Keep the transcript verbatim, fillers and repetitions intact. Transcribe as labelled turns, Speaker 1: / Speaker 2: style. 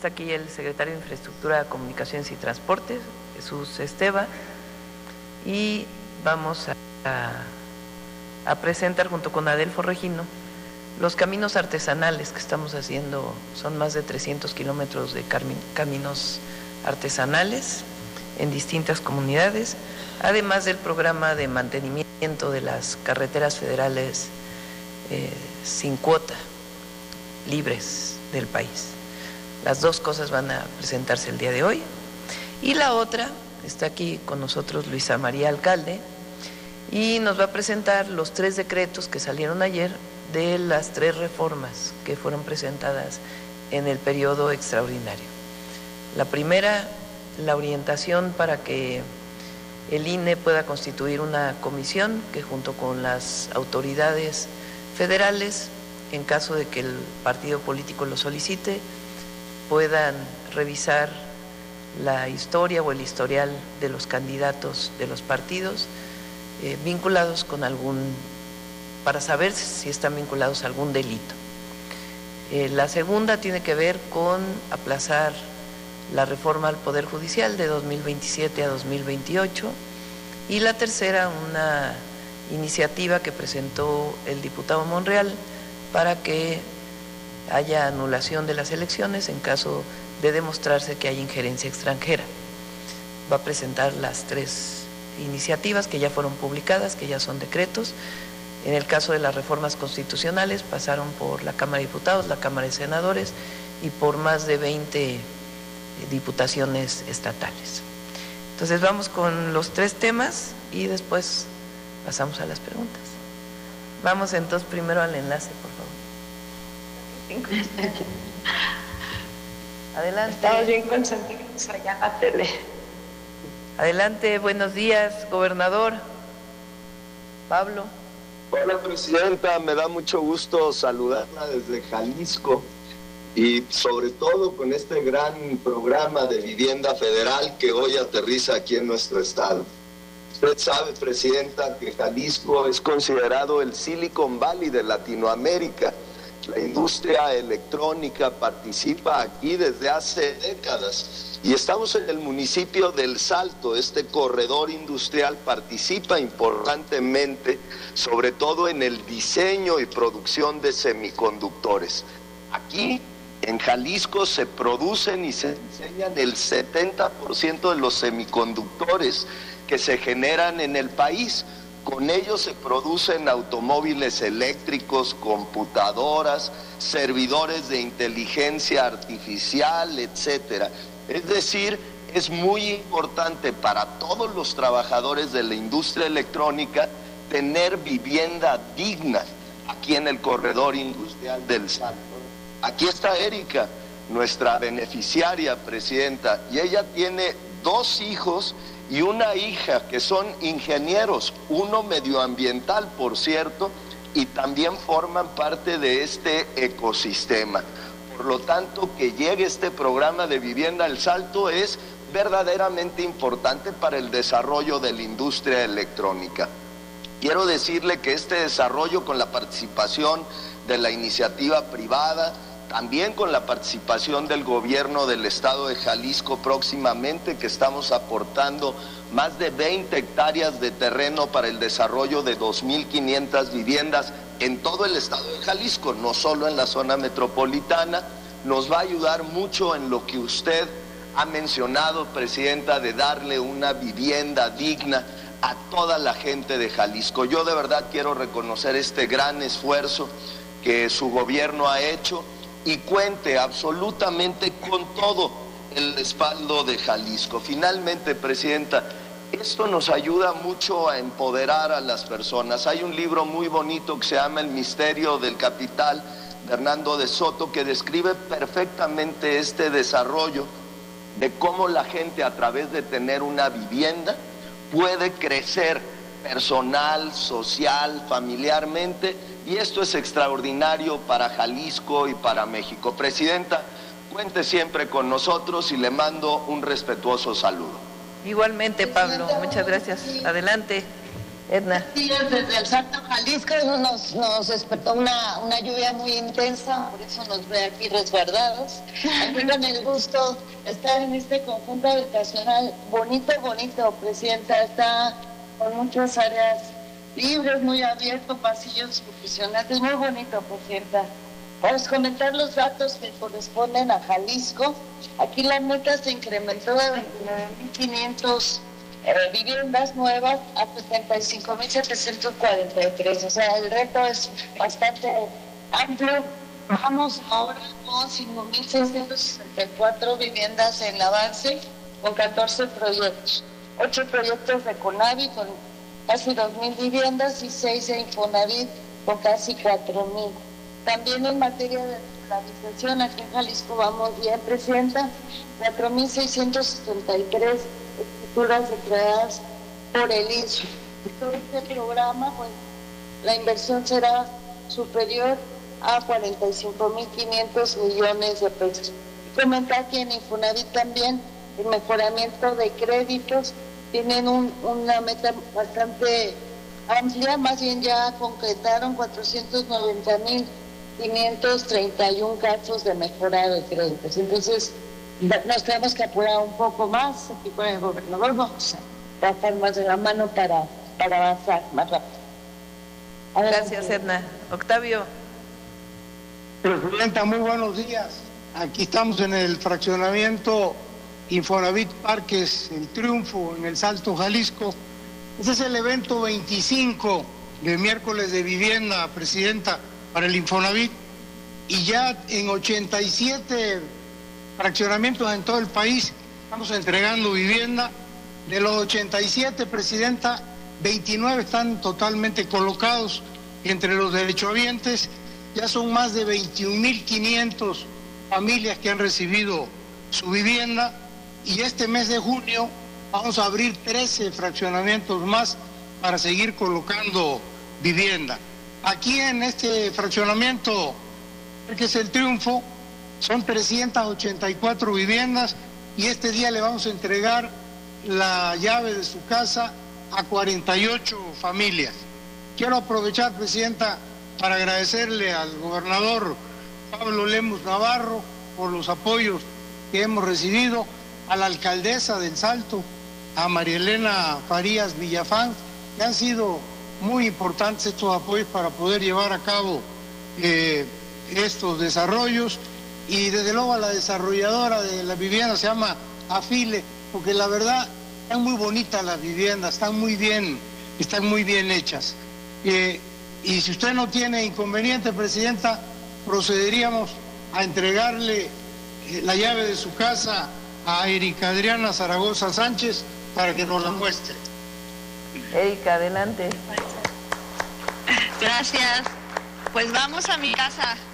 Speaker 1: está aquí el secretario de Infraestructura, Comunicaciones y Transportes, Jesús Esteva, y vamos a, a, a presentar junto con Adelfo Regino los caminos artesanales que estamos haciendo. Son más de trescientos kilómetros de caminos artesanales en distintas comunidades, además del programa de mantenimiento de las carreteras federales eh, sin cuota, libres del país. Las dos cosas van a presentarse el día de hoy. Y la otra, está aquí con nosotros Luisa María Alcalde, y nos va a presentar los tres decretos que salieron ayer de las tres reformas que fueron presentadas en el periodo extraordinario. La primera, la orientación para que el I N E pueda constituir una comisión que junto con las autoridades federales, en caso de que el partido político lo solicite, puedan revisar la historia o el historial de los candidatos de los partidos eh, vinculados con algún, para saber si están vinculados a algún delito. Eh, la segunda tiene que ver con aplazar la reforma al Poder Judicial de dos mil veintisiete a dos mil veintiocho, y la tercera, una iniciativa que presentó el diputado Monreal para que haya anulación de las elecciones en caso de demostrarse que hay injerencia extranjera. Va a presentar las tres iniciativas que ya fueron publicadas, que ya son decretos. En el caso de las reformas constitucionales pasaron por la Cámara de Diputados, la Cámara de Senadores y por más de veinte diputaciones estatales. Entonces vamos con los tres temas y después pasamos a las preguntas. Vamos entonces primero al enlace, por favor. Adelante.
Speaker 2: Estamos bien concentrados allá en la tele.
Speaker 1: Adelante, buenos días, gobernador. Pablo.
Speaker 3: Hola, presidenta, me da mucho gusto saludarla desde Jalisco y sobre todo con este gran programa de vivienda federal que hoy aterriza aquí en nuestro estado. Usted sabe, presidenta, que Jalisco es considerado el Silicon Valley de Latinoamérica. La industria electrónica participa aquí desde hace décadas y estamos en el municipio del Salto. Este corredor industrial participa importantemente, sobre todo en el diseño y producción de semiconductores. Aquí en Jalisco se producen y se diseñan el setenta por ciento de los semiconductores que se generan en el país. Con ellos se producen automóviles eléctricos, computadoras, servidores de inteligencia artificial, etcétera. Es decir, es muy importante para todos los trabajadores de la industria electrónica tener vivienda digna aquí en el corredor industrial del Salto. Aquí está Erika, nuestra beneficiaria, presidenta, y ella tiene dos hijos y una hija que son ingenieros, uno medioambiental, por cierto, y también forman parte de este ecosistema. Por lo tanto, que llegue este programa de vivienda al Salto es verdaderamente importante para el desarrollo de la industria electrónica. Quiero decirle que este desarrollo, con la participación de la iniciativa privada, también con la participación del gobierno del estado de Jalisco próximamente, que estamos aportando más de veinte hectáreas de terreno para el desarrollo de dos mil quinientas viviendas en todo el estado de Jalisco, no solo en la zona metropolitana, nos va a ayudar mucho en lo que usted ha mencionado, presidenta, de darle una vivienda digna a toda la gente de Jalisco. Yo de verdad quiero reconocer este gran esfuerzo que su gobierno ha hecho y cuente absolutamente con todo el respaldo de Jalisco. Finalmente, presidenta, esto nos ayuda mucho a empoderar a las personas. Hay un libro muy bonito que se llama El misterio del capital, de Hernando de Soto, que describe perfectamente este desarrollo de cómo la gente, a través de tener una vivienda, puede crecer personal, social, familiarmente, y esto es extraordinario para Jalisco y para México. Presidenta, cuente siempre con nosotros y le mando un respetuoso saludo.
Speaker 1: Igualmente, Pablo, muchas gracias. Adelante. Edna.
Speaker 4: Sí, desde el Salto Jalisco nos, nos despertó una, una lluvia muy intensa, por eso nos ve aquí resguardados. Aquí con el gusto de estar en este conjunto habitacional bonito, bonito, Presidenta. Está con muchas áreas libres, muy abierto, pasillos impresionantes, muy bonito, Presidenta. Vamos a comentar los datos que corresponden a Jalisco. Aquí la meta se incrementó de veintinueve mil quinientas eh, viviendas nuevas a setenta y cinco mil setecientos cuarenta y tres. O sea, el reto es bastante amplio. Vamos ahora con cinco mil seiscientas sesenta y cuatro viviendas en avance, con catorce proyectos. ocho proyectos de CONAVI con casi dos mil viviendas y seis de Infonavit con casi cuatro mil. También en materia de regularización, aquí en Jalisco vamos bien, Presidenta, cuatro mil seiscientas setenta y tres escrituras declaradas por el I N S U. Todo este programa, pues, la inversión será superior a cuarenta y cinco mil quinientos millones de pesos. Y comentar que en Infonavit también el mejoramiento de créditos tienen un, una meta bastante amplia, más bien ya concretaron cuatrocientos noventa mil quinientos treinta y uno casos de mejora de créditos. Entonces, nos tenemos que apurar un poco más. Aquí con el gobernador vamos a trabajar más de la mano para, para avanzar más rápido.
Speaker 1: Gracias, Edna. Octavio.
Speaker 5: Presidenta, muy buenos días. Aquí estamos en el fraccionamiento Infonavit Parques El Triunfo, en el Salto Jalisco. Este es el evento veinticinco de miércoles de vivienda, Presidenta, para el Infonavit, y ya en ochenta y siete fraccionamientos en todo el país estamos entregando vivienda. De los ochenta y siete, Presidenta, veintinueve están totalmente colocados entre los derechohabientes. Ya son más de veintiún mil quinientas familias que han recibido su vivienda, y este mes de junio vamos a abrir trece fraccionamientos más para seguir colocando vivienda. Aquí en este fraccionamiento, que es El Triunfo, son trescientas ochenta y cuatro viviendas, y este día le vamos a entregar la llave de su casa a cuarenta y ocho familias. Quiero aprovechar, Presidenta, para agradecerle al gobernador Pablo Lemus Navarro por los apoyos que hemos recibido, a la alcaldesa del Salto, a María Elena Farías Villafán, que han sido muy importantes estos apoyos para poder llevar a cabo eh, estos desarrollos, y desde luego a la desarrolladora de la vivienda, se llama Afile, porque la verdad están muy bonitas las viviendas, están muy bien, están muy bien hechas. Eh, y si usted no tiene inconveniente, Presidenta, procederíamos a entregarle eh, la llave de su casa a Erika Adriana Zaragoza Sánchez para que nos la muestre.
Speaker 1: Erika, adelante.
Speaker 6: Gracias. Pues vamos a mi casa.